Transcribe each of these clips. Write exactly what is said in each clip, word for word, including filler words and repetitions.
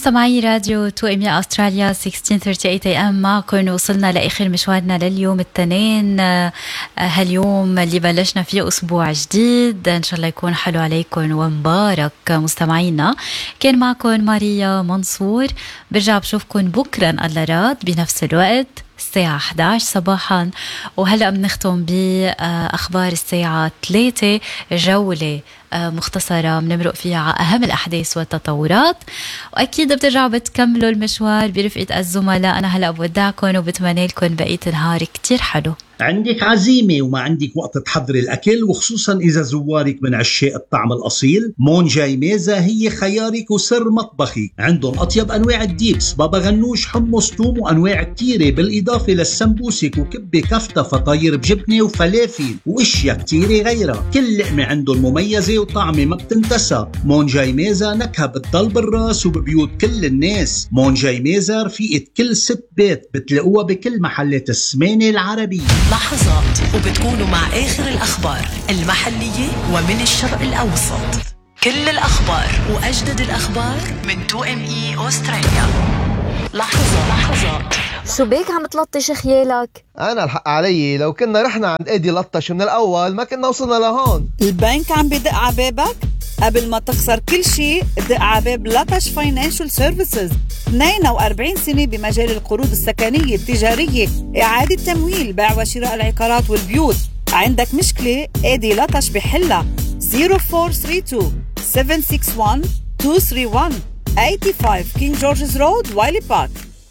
مستمعي راديو تو ام أستراليا ستة عشر ثلاثة وثلاثين اي ام معكم. وصلنا لآخر مشوارنا لليوم الاثنين، هاليوم اللي بلشنا فيه أسبوع جديد، إن شاء الله يكون حلو عليكم ومبارك مستمعينا. كان معكم ماريا منصور، برجع بشوفكم بكرة الله راد بنفس الوقت الساعة إحدى عشر صباحا. وهلأ بنختم بأخبار الساعة ثلاثة، جولة مختصرة بنمرق فيها على أهم الأحداث والتطورات، وأكيد بترجعوا بتكملوا المشوار برفقة الزملاء. أنا هلأ بودعكم وبتمنى لكم بقية النهار كتير حلو. عندك عزيمة وما عندك وقت تحضري الأكل، وخصوصا إذا زوارك من عشاق الطعم الأصيل، مونجاي ميزة هي خيارك وسر مطبخك. عندهم أطيب أنواع الديبس، بابا غنوش، حمص، توم، وأنواع كتيرة، بالإضافة للسمبوسك وكبة كفتة، فطاير بجبنة وفلافل وإشياء كتيرة غيرها. كل لقمة عندهم مميزة وطعمة ما بتنتسى. مونجاي ميزة نكهة بتضل بالراس وببيوت كل الناس. مونجاي ميزة رفيقة كل ست بيت، بتلاقوها بكل محلات السمانة العربية. لحظات وبتكونوا مع آخر الأخبار المحلية ومن الشرق الأوسط. كل الأخبار وأجدد الأخبار من تو ام اي أستراليا. لحظة لحظات. شو بيك عم تلطش خيالك؟ أنا الحق علي، لو كنا رحنا عند إيدي لطش من الأول ما كنا وصلنا لهون. البنك عم بدق عبابك؟ قبل ما تخسر كل شيء دق عباب لطش فاينانشال سيرفيسز. اثنين وأربعين سنة بمجال القروض السكنية التجارية، إعادة تمويل، بيع وشراء العقارات والبيوت. عندك مشكلة؟ إيدي لطش بحلها. صفر أربعة ثلاثة اثنين سبعة ستة واحد اثنين ثلاثة واحد خمسة وثمانين كينج جورجز رود وايلي بارك.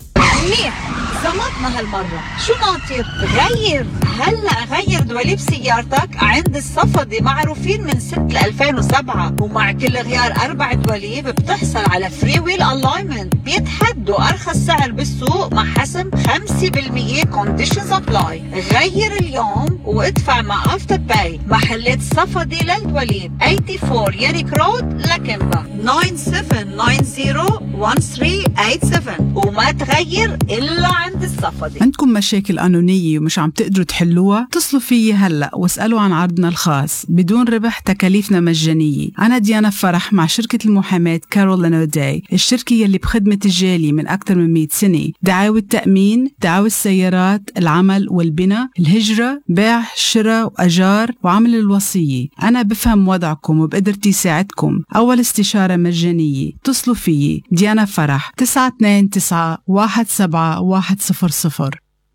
منيح، زمطنا هالمرة. شو ناطر؟ غير هلأ غير دواليب سيارتك عند الصفدي، معروفين من ستة لألفين وسبعة، ومع كل غيار أربع دواليب بتحصل على فري ويل ألاينمنت. بيتحدوا أرخص سعر بالسوق مع حسم خمسة بالمية كونديشنز أبلاي. غير اليوم وادفع مع أفتر باي. محلات الصفدي للدواليب أربعة وثمانين ياريك رود لكنبا تسعة سبعة تسعة صفر واحد ثلاثة ثمانية سبعة، وما تغير إلا عند الصفدي. عندكم مشاكل قانونية ومش عم تقدروا تحلوها؟ اتصلوا فيي هلأ واسألوا عن عرضنا الخاص بدون ربح، تكاليفنا مجانية. أنا ديانا فرح مع شركة المحاماة كارول أوداي، الشركة يلي بخدمة الجالية من أكثر من مئة سنة. دعاوى التأمين، دعاوى السيارات، العمل والبناء، الهجرة، بيع، شراء وأجار، وعمل الوصية. أنا بفهم وضعكم وبقدرتي ساعدكم. أول استشارة مجانية. اتصلوا فيي ديانا فرح تسعة اثنين تسعة واحد سبعة واحد صفر صفر.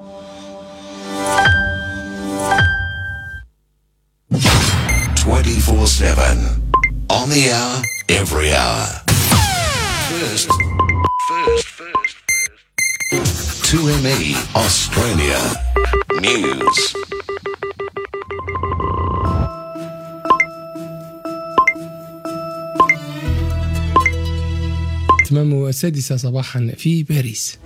twenty-four seven on the hour, every hour. First, first, first, first. two M E Australia News. تمام السادسة صباحا في باريس.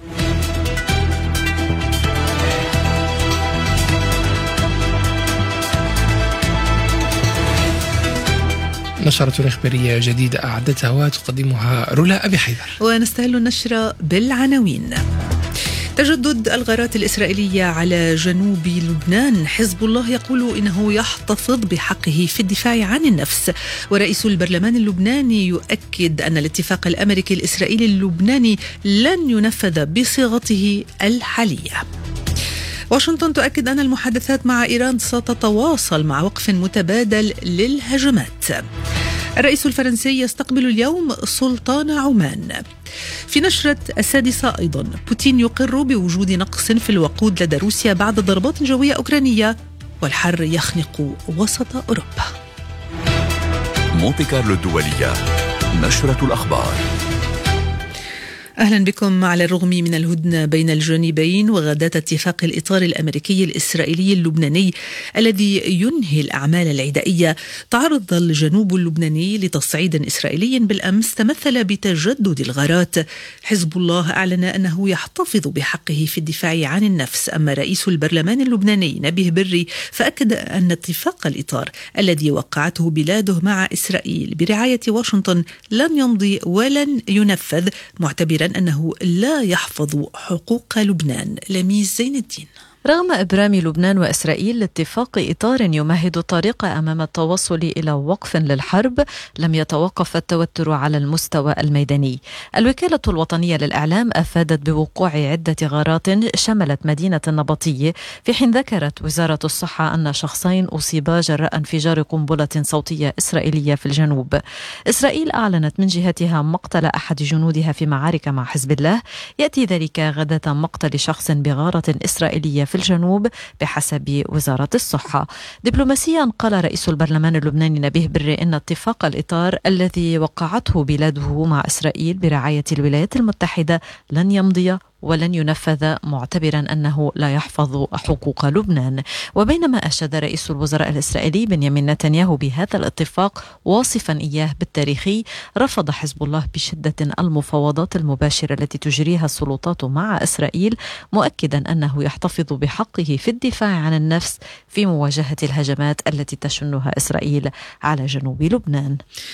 نشرة إخبارية جديدة أعدتها وتقدمها رولا أبي حيدر، ونستهل النشرة بالعناوين. تجدد الغارات الإسرائيلية على جنوب لبنان. حزب الله يقول إنه يحتفظ بحقه في الدفاع عن النفس. ورئيس البرلمان اللبناني يؤكد أن الاتفاق الأمريكي الإسرائيلي اللبناني لن ينفذ بصيغته الحالية. واشنطن تؤكد أن المحادثات مع إيران ستتواصل مع وقف متبادل للهجمات. الرئيس الفرنسي يستقبل اليوم سلطان عمان. في نشرة السادسة أيضا، بوتين يقر بوجود نقص في الوقود لدى روسيا بعد ضربات جوية أوكرانية، والحر يخنق وسط أوروبا. مونتي كارلو الدولية، نشرة الأخبار. أهلا بكم. على الرغم من الهدنة بين الجانبين وغادات اتفاق الإطار الأمريكي الإسرائيلي اللبناني الذي ينهي الأعمال العدائية، تعرض الجنوب اللبناني لتصعيد إسرائيلي بالأمس تمثل بتجدد الغارات. حزب الله أعلن أنه يحتفظ بحقه في الدفاع عن النفس، أما رئيس البرلمان اللبناني نبيه بري فأكد أن اتفاق الإطار الذي وقعته بلاده مع إسرائيل برعاية واشنطن لن يمضي ولن ينفذ، معتبرا أنه لا يحفظ حقوق لبنان. لميس زين الدين. رغم إبرام لبنان وإسرائيل لاتفاق إطار يمهد الطريق أمام التوصل إلى وقف للحرب، لم يتوقف التوتر على المستوى الميداني. الوكالة الوطنية للإعلام أفادت بوقوع عدة غارات شملت مدينة النبطية، في حين ذكرت وزارة الصحة أن شخصين أصيبا جراء انفجار قنبلة صوتية إسرائيلية في الجنوب. إسرائيل أعلنت من جهتها مقتل أحد جنودها في معارك مع حزب الله، يأتي ذلك غداة مقتل شخص بغارة إسرائيلية في الجنوب بحسب وزارة الصحة. دبلوماسيا، قال رئيس البرلمان اللبناني نبيه بري إن اتفاق الإطار الذي وقعته بلاده مع إسرائيل برعاية الولايات المتحدة لن يمضي ولن ينفذ، معتبرا أنه لا يحفظ حقوق لبنان. وبينما أشاد رئيس الوزراء الإسرائيلي بنيامين نتنياهو بهذا الاتفاق واصفا إياه بالتاريخي، رفض حزب الله بشدة المفاوضات المباشرة التي تجريها السلطات مع إسرائيل، مؤكدا أنه يحتفظ بحقه في الدفاع عن النفس في مواجهة الهجمات التي تشنها إسرائيل على جنوب لبنان.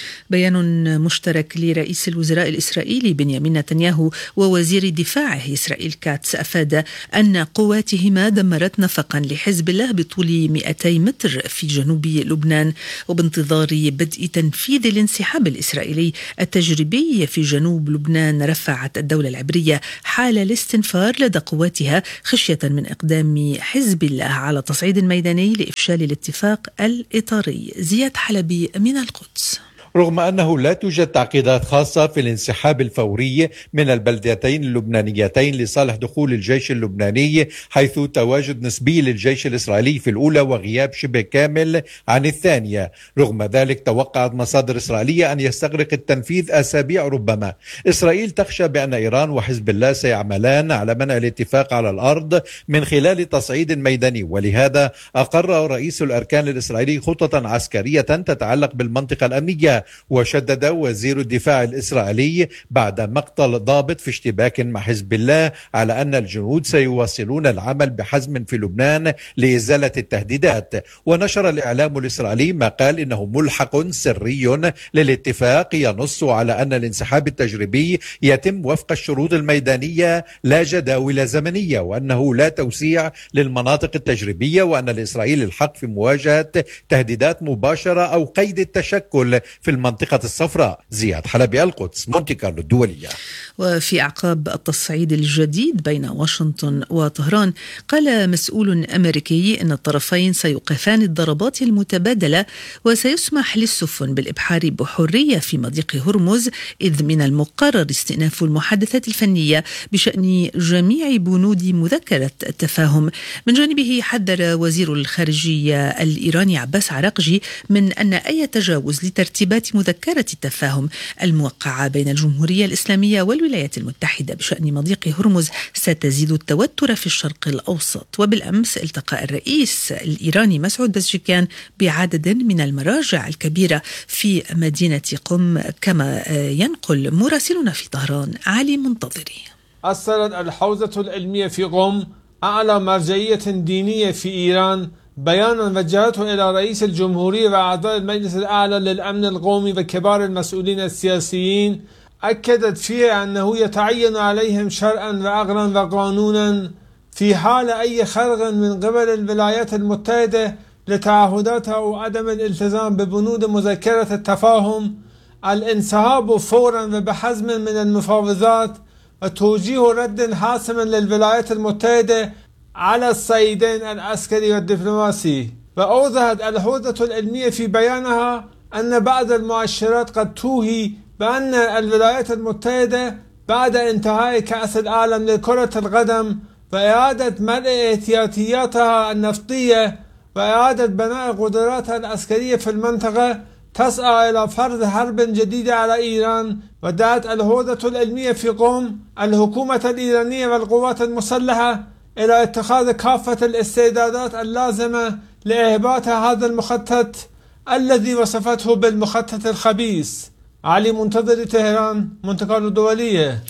بيان مشترك لرئيس الوزراء الإسرائيلي بنيامين نتنياهو ووزير دفاعه إسرائيل كاتس أفاد أن قواتهما دمرت نفقا لحزب الله بطول مئتي متر في جنوب لبنان، وبانتظار بدء تنفيذ الانسحاب الإسرائيلي التجريبي في جنوب لبنان رفعت الدولة العبرية حال الاستنفار لدى قواتها خشية من إقدام حزب الله على تصعيد ميداني لإفشال الاتفاق الإطاري. زياد حلبي من القدس. رغم أنه لا توجد تعقيدات خاصة في الانسحاب الفوري من البلدتين اللبنانيتين لصالح دخول الجيش اللبناني، حيث تواجد نسبي للجيش الإسرائيلي في الأولى وغياب شبه كامل عن الثانية. رغم ذلك توقعت مصادر إسرائيلية أن يستغرق التنفيذ أسابيع ربما. إسرائيل تخشى بأن إيران وحزب الله سيعملان على منع الاتفاق على الأرض من خلال تصعيد ميداني، ولهذا أقر رئيس الأركان الإسرائيلي خطة عسكرية تتعلق بالمنطقة الأمنية. وشدد وزير الدفاع الإسرائيلي بعد مقتل ضابط في اشتباك مع حزب الله على أن الجنود سيواصلون العمل بحزم في لبنان لإزالة التهديدات. ونشر الإعلام الإسرائيلي ما قال إنه ملحق سري للاتفاق ينص على أن الانسحاب التجريبي يتم وفق الشروط الميدانية لا جداول زمنية، وأنه لا توسيع للمناطق التجريبية، وأن الإسرائيلي الحق في مواجهة تهديدات مباشرة أو قيد التشكل في المنطقة الصفراء. زياد حلبي، القدس، مونتي كارلو الدولية. وفي أعقاب التصعيد الجديد بين واشنطن وطهران، قال مسؤول أمريكي إن الطرفين سيوقفان الضربات المتبادلة وسيسمح للسفن بالإبحار بحرية في مضيق هرمز، إذ من المقرر استئناف المحادثات الفنية بشأن جميع بنود مذكرة التفاهم. من جانبه حذر وزير الخارجية الإيراني عباس عراقجي من أن أي تجاوز لترتيبات مذكرة التفاهم الموقعة بين الجمهورية الإسلامية والولايات المتحدة بشأن مضيق هرمز ستزيد التوتر في الشرق الأوسط. وبالأمس التقى الرئيس الإيراني مسعود بزشكيان بعدد من المراجع الكبيرة في مدينة قم، كما ينقل مراسلنا في طهران علي منتظري. أصدرت الحوزة العلمية في قم، أعلى مرجعية دينية في إيران، بيانا وجهته إلى رئيس الجمهورية وأعضاء المجلس الأعلى للأمن القومي وكبار المسؤولين السياسيين، أكدت فيه أنه يتعين عليهم شرعا وعقلا وقانونا في حال أي خرق من قبل الولايات المتحدة لتعهداتها أو عدم الالتزام ببنود مذكرة التفاهم، الانسحاب فورا وبحزم من المفاوضات، وتوجيه رد حاسم للولايات المتحدة على الصعيدين العسكري والدبلوماسي. وأوضحت الحوزة العلمية في بيانها أن بعض المؤشرات قد توهي بأن الولايات المتحدة بعد انتهاء كأس العالم لكرة القدم وإعادة ملء احتياطياتها النفطية وإعادة بناء قدراتها العسكرية في المنطقة تسعى إلى فرض حرب جديدة على إيران. ودعت الحوزة العلمية في قم الحكومة الإيرانية والقوات المسلحة إلى اتخاذ كافة الاستعدادات اللازمة لإهباط هذا المخطط الذي وصفته بالمخطط الخبيث. علي منتظري، طهران، مونتي كارلو الدولية.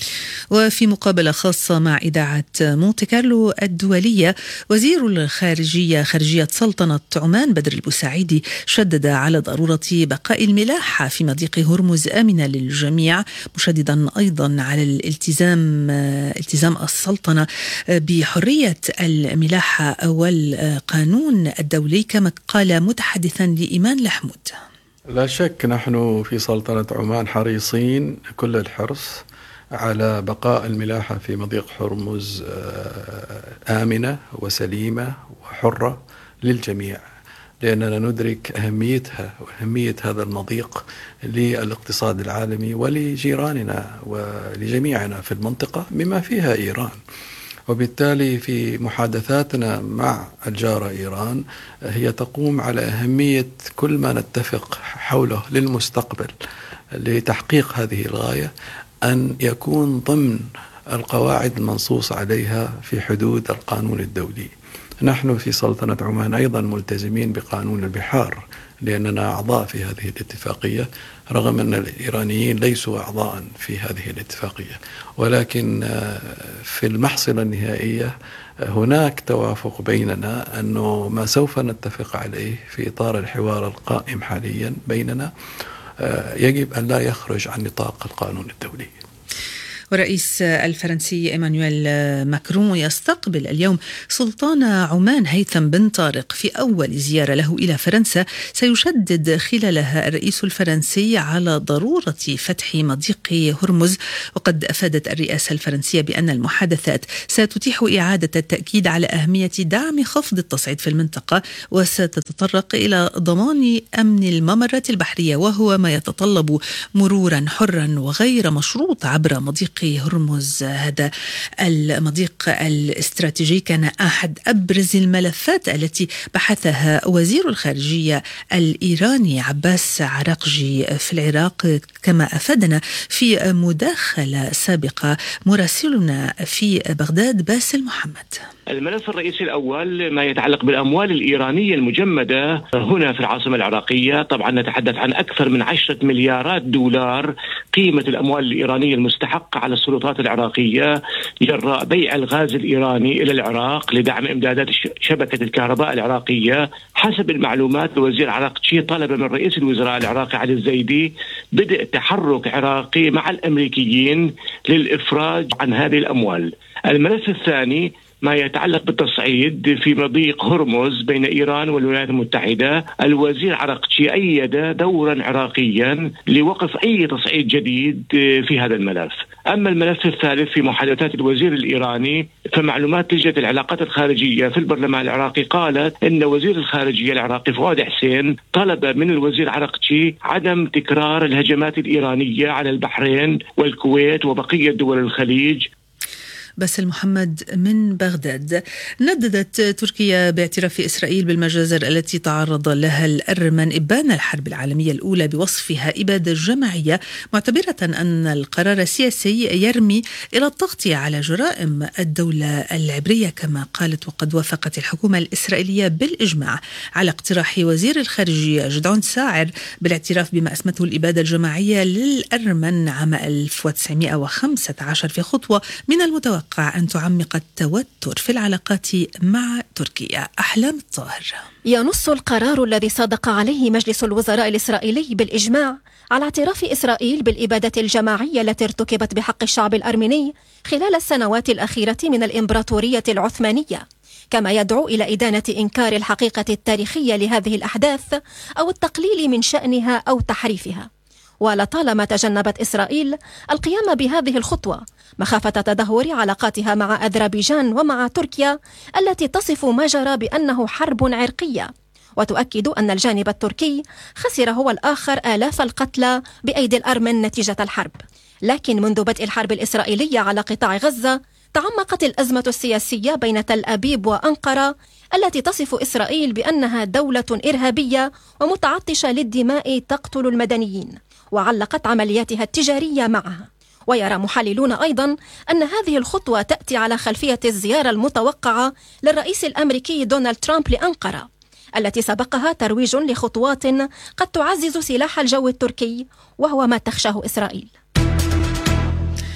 وفي مقابلة خاصة مع إذاعة مونتي كارلو الدولية، وزير الخارجية خارجية سلطنة عمان بدر البوسعيدي شدد على ضرورة بقاء الملاحة في مضيق هرمز آمنة للجميع، مشددا أيضا على الالتزام التزام السلطنة بحرية الملاحة والقانون الدولي، كما قال متحدثا لإيمان لحمود. لا شك نحن في سلطنة عمان حريصين كل الحرص على بقاء الملاحة في مضيق هرمز آمنة وسليمة وحرة للجميع، لأننا ندرك أهميتها وأهمية هذا المضيق للاقتصاد العالمي ولجيراننا ولجميعنا في المنطقة بما فيها إيران. وبالتالي في محادثاتنا مع الجارة إيران هي تقوم على أهمية كل ما نتفق حوله للمستقبل لتحقيق هذه الغاية أن يكون ضمن القواعد المنصوص عليها في حدود القانون الدولي. نحن في سلطنة عمان أيضا ملتزمين بقانون البحار لأننا أعضاء في هذه الاتفاقية، رغم أن الإيرانيين ليسوا أعضاء في هذه الاتفاقية، ولكن في المحصلة النهائية هناك توافق بيننا أنه ما سوف نتفق عليه في إطار الحوار القائم حاليا بيننا يجب أن لا يخرج عن نطاق القانون الدولي. والرئيس الفرنسي إيمانويل ماكرون يستقبل اليوم سلطان عمان هيثم بن طارق في أول زيارة له إلى فرنسا، سيشدد خلالها الرئيس الفرنسي على ضرورة فتح مضيق هرمز. وقد أفادت الرئاسة الفرنسية بأن المحادثات ستتيح إعادة التأكيد على أهمية دعم خفض التصعيد في المنطقة، وستتطرق إلى ضمان أمن الممرات البحرية، وهو ما يتطلب مرورا حرا وغير مشروط عبر مضيق هرمز. هذا المضيق الاستراتيجي كان أحد أبرز الملفات التي بحثها وزير الخارجية الإيراني عباس عراقجي في العراق، كما أفادنا في مداخلة سابقة مراسلنا في بغداد باسل محمد. الملف الرئيسي الأول ما يتعلق بالأموال الإيرانية المجمدة هنا في العاصمة العراقية. طبعا نتحدث عن أكثر من عشرة مليارات دولار قيمة الأموال الإيرانية المستحقة على السلطات العراقية جراء بيع الغاز الإيراني إلى العراق لدعم إمدادات شبكة الكهرباء العراقية. حسب المعلومات الوزير عراقجي طلب من رئيس الوزراء العراقي علي الزيدي بدء تحرك عراقي مع الأمريكيين للإفراج عن هذه الأموال. الملف الثاني ما يتعلق بالتصعيد في مضيق هرمز بين إيران والولايات المتحدة. الوزير عراقجي أيد دورا عراقيا لوقف أي تصعيد جديد في هذا الملف. أما الملف الثالث في محادثات الوزير الإيراني، فمعلومات لجنة العلاقات الخارجية في البرلمان العراقي قالت أن وزير الخارجية العراقي فؤاد حسين طلب من الوزير عراقجي عدم تكرار الهجمات الإيرانية على البحرين والكويت وبقية دول الخليج. باسل محمد من بغداد. نددت تركيا باعتراف إسرائيل بالمجازر التي تعرض لها الأرمن إبان الحرب العالمية الأولى بوصفها إبادة جماعية، معتبرة أن القرار السياسي يرمي إلى التغطية على جرائم الدولة العبرية، كما قالت. وقد وافقت الحكومة الإسرائيلية بالإجماع على اقتراح وزير الخارجية جدعون ساعر بالاعتراف بما أسمته الإبادة الجماعية للأرمن عام ألف وتسعمائة وخمسة عشر في خطوة من المتوقع أن تعمق التوتر في العلاقات مع تركيا. أحلام الطاهر. ينص القرار الذي صادق عليه مجلس الوزراء الإسرائيلي بالإجماع على اعتراف إسرائيل بالإبادة الجماعية التي ارتكبت بحق الشعب الأرميني خلال السنوات الأخيرة من الإمبراطورية العثمانية، كما يدعو إلى إدانة إنكار الحقيقة التاريخية لهذه الأحداث أو التقليل من شأنها أو تحريفها. ولطالما تجنبت إسرائيل القيام بهذه الخطوة مخافة تدهور علاقاتها مع أذربيجان ومع تركيا التي تصف ما جرى بأنه حرب عرقية، وتؤكد أن الجانب التركي خسر هو الآخر آلاف القتلى بأيدي الأرمن نتيجة الحرب. لكن منذ بدء الحرب الإسرائيلية على قطاع غزة تعمقت الأزمة السياسية بين تل أبيب وأنقرة التي تصف إسرائيل بأنها دولة إرهابية ومتعطشة للدماء تقتل المدنيين، وعلقت عملياتها التجارية معها. ويرى محللون أيضا أن هذه الخطوة تأتي على خلفية الزيارة المتوقعة للرئيس الأمريكي دونالد ترامب لأنقرة، التي سبقها ترويج لخطوات قد تعزز سلاح الجو التركي، وهو ما تخشاه إسرائيل.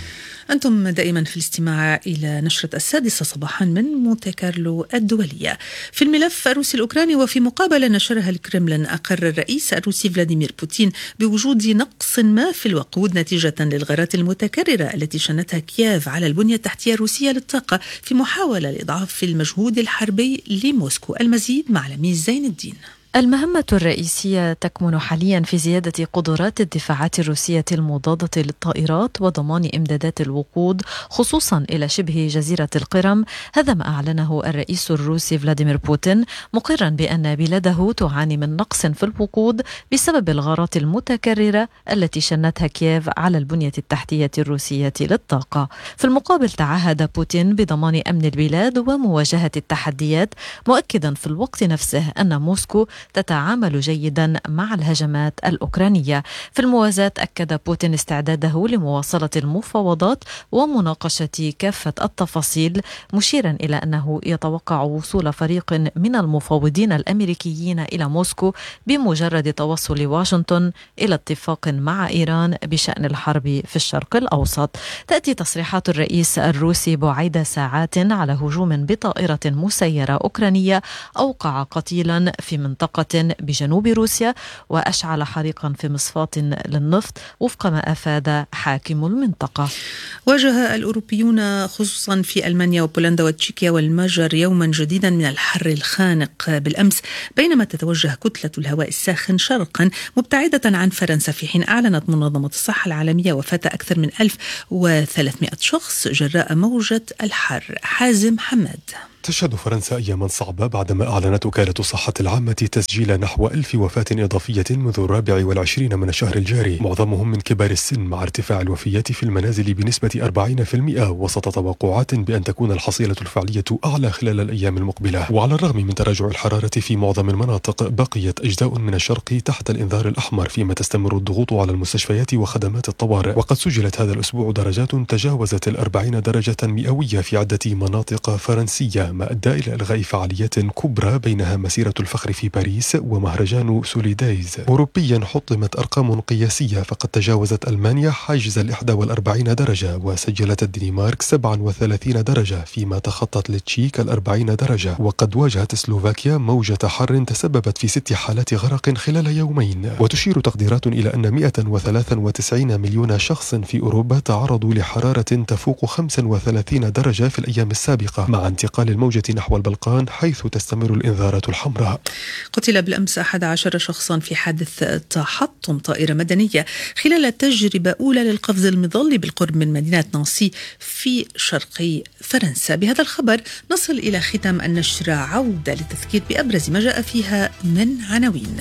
أنتم دائما في الاستماع إلى نشرة السادسة صباحا من مونتي كارلو الدولية. في الملف الروسي الأوكراني وفي مقابلة نشرها الكرملين، أقر الرئيس الروسي فلاديمير بوتين بوجود نقص ما في الوقود نتيجة للغارات المتكررة التي شنتها كييف على البنية التحتية الروسية للطاقة في محاولة لإضعاف المجهود الحربي لموسكو. المزيد مع لميس زين الدين. المهمة الرئيسية تكمن حاليا في زيادة قدرات الدفاعات الروسية المضادة للطائرات وضمان إمدادات الوقود خصوصا إلى شبه جزيرة القرم. هذا ما أعلنه الرئيس الروسي فلاديمير بوتين، مقرا بأن بلاده تعاني من نقص في الوقود بسبب الغارات المتكررة التي شنتها كييف على البنية التحتية الروسية للطاقة. في المقابل تعهد بوتين بضمان أمن البلاد ومواجهة التحديات، مؤكدا في الوقت نفسه أن موسكو تتعامل جيدا مع الهجمات الأوكرانية. في الموازاة أكد بوتين استعداده لمواصلة المفاوضات ومناقشة كافة التفاصيل، مشيرا إلى أنه يتوقع وصول فريق من المفاوضين الأمريكيين إلى موسكو بمجرد توصل واشنطن إلى اتفاق مع إيران بشأن الحرب في الشرق الأوسط. تأتي تصريحات الرئيس الروسي بعد ساعات على هجوم بطائرة مسيرة أوكرانية أوقع قتيلا في منطقة بجنوب روسيا وأشعل حريقا في مصفاة للنفط، وفق ما أفاد حاكم المنطقة. واجه الأوروبيون خصوصا في ألمانيا وبولندا وتشيكيا والمجر يوما جديدا من الحر الخانق بالأمس، بينما تتوجه كتلة الهواء الساخن شرقا مبتعدة عن فرنسا، في حين أعلنت منظمة الصحة العالمية وفاة أكثر من ألف وثلاثمائة شخص جراء موجة الحر. حازم حماد. تشهد فرنسا أياما صعبة بعدما أعلنت وكالة الصحة العامة تسجيل نحو ألف وفاة إضافية منذ الرابع والعشرين من الشهر الجاري، معظمهم من كبار السن، مع ارتفاع الوفيات في المنازل بنسبة أربعين بالمئة وسط توقعات بأن تكون الحصيلة الفعلية أعلى خلال الأيام المقبلة. وعلى الرغم من تراجع الحرارة في معظم المناطق، بقيت أجزاء من الشرق تحت الإنذار الأحمر، فيما تستمر الضغوط على المستشفيات وخدمات الطوارئ. وقد سجلت هذا الأسبوع درجات تجاوزت الأربعين درجة مئوية في عدة مناطق فرنسية، ما أدى إلى إلغاء فعاليات كبرى بينها مسيرة الفخر في باريس ومهرجان سوليدايز. أوروبيا حطمت أرقام قياسية، فقد تجاوزت ألمانيا حاجز الإحدى والأربعين درجة، وسجلت الدنمارك سبعة وثلاثين درجة، فيما تخطت لتشيك الأربعين درجة. وقد واجهت سلوفاكيا موجة حر تسببت في ست حالات غرق خلال يومين. وتشير تقديرات إلى أن مئة وثلاثة وتسعين مليون شخص في أوروبا تعرضوا لحرارة تفوق خمسة وثلاثين درجة في الأيام السابقة، مع انتقال الموجة نحو البلقان حيث تستمر الإنذارات الحمراء. قتل بالأمس أحد عشر شخصا في حادث تحطم طائرة مدنية خلال تجربة أولى للقفز المظلي بالقرب من مدينة نانسي في شرقي فرنسا. بهذا الخبر نصل إلى ختام النشرة، عودة للتذكير بأبرز ما جاء فيها من عناوين.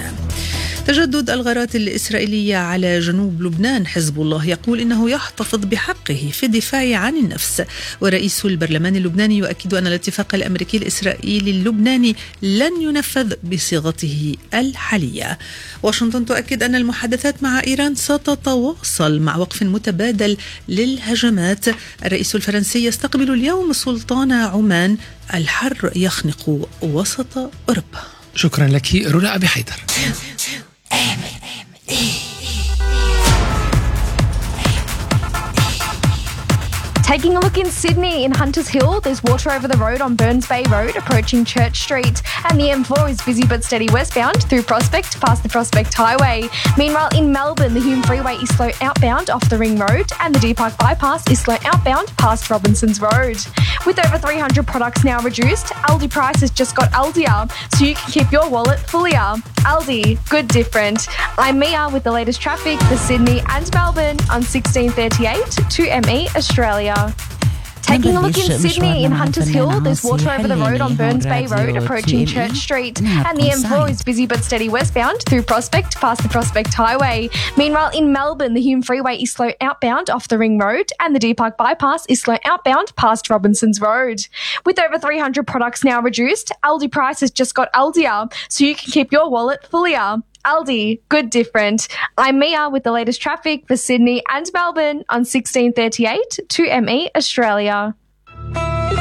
تجدد الغارات الإسرائيلية على جنوب لبنان، حزب الله يقول إنه يحتفظ بحقه في الدفاع عن النفس. ورئيس البرلمان اللبناني يؤكد أن الاتفاق الأمريكي الإسرائيلي اللبناني لن ينفذ بصيغته الحالية. واشنطن تؤكد أن المحادثات مع إيران ستتواصل مع وقف متبادل للهجمات. الرئيس الفرنسي يستقبل اليوم سلطان عمان. الحر يخنق وسط أوروبا. شكرا لك رولا أبي حيدر. Taking a look in Sydney, in Hunters Hill, there's water over the road on Burns Bay Road approaching Church Street, and the M four is busy but steady westbound through Prospect past the Prospect Highway. Meanwhile, in Melbourne, the Hume Freeway is slow outbound off the Ring Road, and the Deer Park Bypass is slow outbound past Robinson's Road. With over three hundred products now reduced, Aldi Prices just got Aldier, so you can keep your wallet fullier. Aldi, good different. I'm Mia with the latest traffic for Sydney and Melbourne on sixteen thirty-eight two M E Australia. Taking a look in Sydney, in Hunters Hill, there's water over the road on Burns Bay Road approaching Church Street, and the M four is busy but steady westbound through Prospect past the Prospect Highway. Meanwhile, in Melbourne, the Hume Freeway is slow outbound off the Ring Road, and the Deer Park Bypass is slow outbound past Robinson's Road. With over three hundred products now reduced, Aldi Prices just got Aldier, so you can keep your wallet fullier. Aldi, good different. I'm Mia with the latest traffic for Sydney and Melbourne on sixteen thirty-eight two M E Australia.